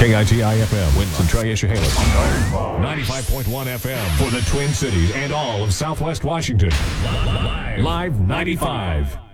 KITI-FM, Winston-Triesha-Haley. 95.1 FM for the Twin Cities and all of Southwest Washington. Live 95.